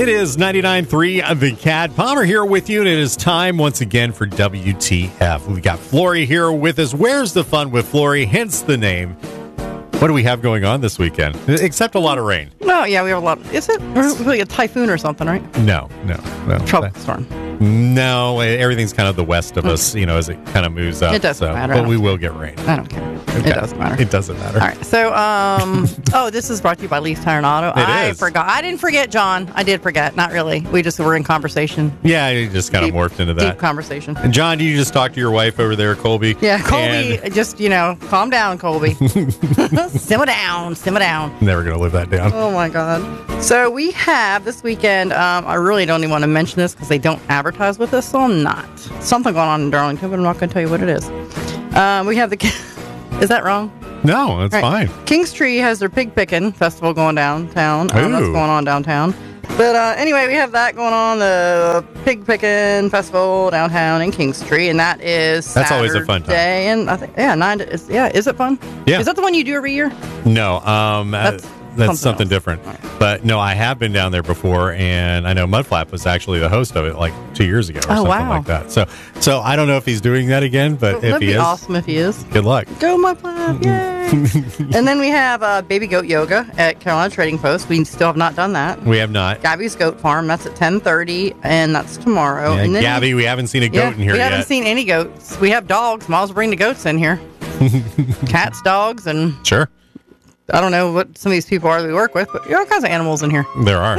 It is 99.3 The Cat. Palmer here with you, and it is time once again for WTF. We got Flory here with us. Where's the fun with Flory? Hence the name. What do we have going on this weekend? Except a lot of rain. No, yeah, we have a lot. Is it like a typhoon or something, right? No. Tropical storm. No, everything's kind of the west of us, as it kind of moves up. It doesn't matter. But we will get rain. I don't care. Okay. It doesn't matter. It doesn't matter. All right. So, this is brought to you by Lee's Tire and Auto. I forgot. I didn't forget, John. I did forget. Not really. We just were in conversation. Yeah, you just kind of morphed into that. Deep conversation. And John, do you just talk to your wife over there, Colby? Yeah, Colby, just, calm down, Colby. Simmer down. Never going to live that down. Oh, my God. So we have this weekend, I really don't even want to mention this because they don't advertise with us, so I'm not. Something going on in Darlington, but I'm not going to tell you what it is. We have is that wrong? No, that's fine. Kingstree has their pig picking festival going downtown. That's Ooh. going on downtown. But anyway, we have that going on, the pig picking festival downtown in Kingstree, and that is Saturday. That's always a fun time. And I think, is it fun? Yeah. Is that the one you do every year? No, that's something different. Right. But no, I have been down there before, and I know Mudflap was actually the host of it like 2 years ago or something like that. So I don't know if he's doing that again, but if he is, that'd be awesome if he is. Good luck. Go Mudflap! Yay! And then we have Baby Goat Yoga at Carolina Trading Post. We still have not done that. We have not. Gabby's Goat Farm. That's at 10:30, and that's tomorrow. Yeah, and then Gabby, we haven't seen a goat in here yet. We yet. haven't seen any goats. We have dogs. Might as well bring the goats in here. Cats, dogs, and Sure. I don't know what some of these people are that we work with, but there are all kinds of animals in here. There are.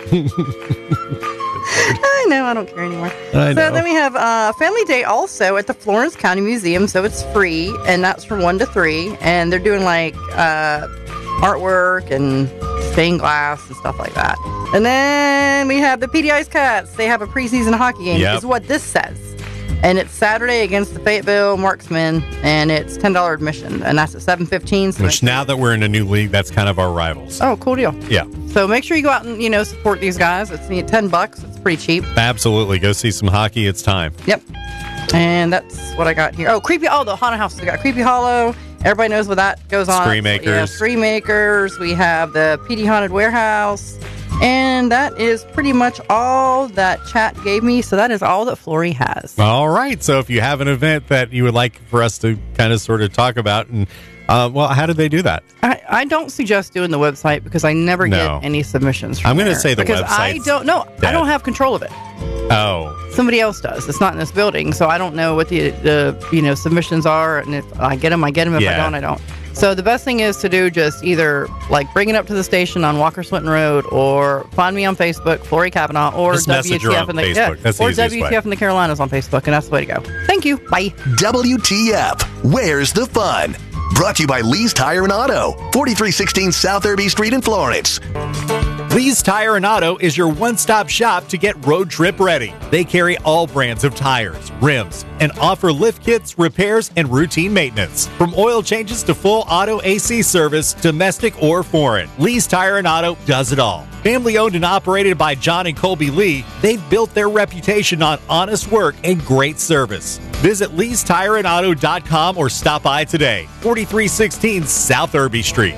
I know, I don't care anymore. I know. So then we have Family Day also at the Florence County Museum, so it's free, and that's from 1 to 3, and they're doing like artwork and stained glass and stuff like that. And then we have the PDI's Cats. They have a preseason hockey game, is what this says. And it's Saturday against the Fayetteville Marksmen, and it's $10 admission, and that's at 7:15. So Which now that we're in a new league, that's kind of our rivals. Oh, cool deal. Yeah. So make sure you go out and, support these guys. It's $10. It's pretty cheap. Absolutely. Go see some hockey. It's time. Yep. And that's what I got here. Oh, the haunted house. We got Creepy Hollow. Everybody knows what that goes on. Scream Makers. Yeah, Scream Makers. We have the PD Haunted Warehouse. And that is pretty much all that chat gave me. So that is all that Flory has. All right. So if you have an event that you would like for us to kind of sort of talk about, and how did they do that? I don't suggest doing the website because I never get any submissions from I'm going to there. say the because website. I don't know. I don't have control of it. Oh. Somebody else does. It's not in this building, so I don't know what the submissions are. And if I get them, I get them. If I don't, I don't. So the best thing is to do just either like bring it up to the station on Walker Swinton Road, or find me on Facebook, Flory Kavanaugh, or WTF in the WTF in the Carolinas on Facebook, and that's the way to go. Thank you. Bye. WTF. Where's the fun? Brought to you by Lee's Tire and Auto, 4316 South Irby Street in Florence. Lee's Tire and Auto is your one-stop shop to get road trip ready. They carry all brands of tires, rims, and offer lift kits, repairs, and routine maintenance. From oil changes to full auto AC service, domestic or foreign, Lee's Tire and Auto does it all. Family owned and operated by John and Colby Lee, they've built their reputation on honest work and great service. Visit Lee'sTireandAuto.com or stop by today, 4316 South Irby Street.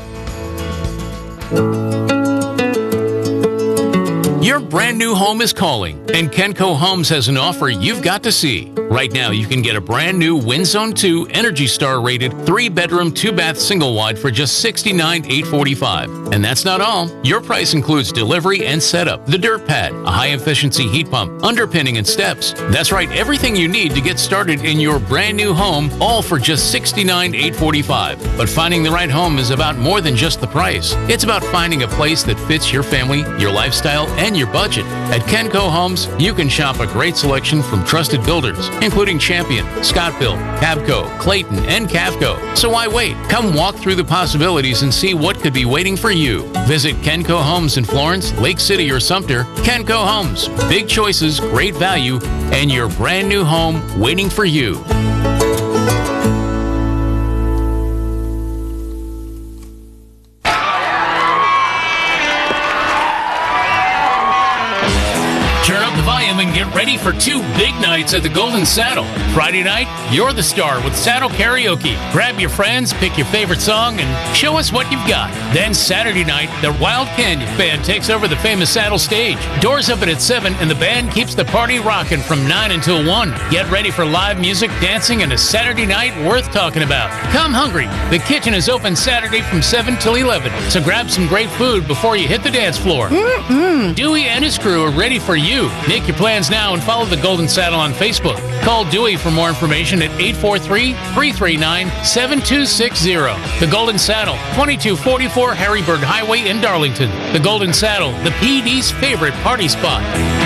Your brand new home is calling, and Kenco Homes has an offer you've got to see. Right now, you can get a brand new WinZone 2 Energy Star rated 3-bedroom, 2-bath single wide for just $69,845. And that's not all. Your price includes delivery and setup, the dirt pad, a high-efficiency heat pump, underpinning, and steps. That's right, everything you need to get started in your brand new home, all for just $69,845. But finding the right home is about more than just the price. It's about finding a place that fits your family, your lifestyle, and your budget. At Kenco Homes, you can shop a great selection from trusted builders, including Champion, Scott Built, Cabco, Clayton, and Cavco. So why wait? Come walk through the possibilities and see what could be waiting for you. Visit Kenco Homes in Florence, Lake City, or Sumter. Kenco Homes. Big choices, great value, and your brand new home waiting for you. a.m. and get ready for 2 big nights at the Golden Saddle. Friday night, you're the star with Saddle Karaoke. Grab your friends, pick your favorite song, and show us what you've got. Then Saturday night, the Wild Canyon Band takes over the famous Saddle stage. Doors open at 7, and the band keeps the party rocking from 9 until 1. Get ready for live music, dancing, and a Saturday night worth talking about. Come hungry. The kitchen is open Saturday from 7 till 11, so grab some great food before you hit the dance floor. Dewey and his crew are ready for you. Make your plans now and follow the Golden Saddle on Facebook. Call Dewey for more information at 843-339-7260. The Golden Saddle, 2244 Harrisburg Highway in Darlington. The Golden Saddle, the PD's favorite party spot.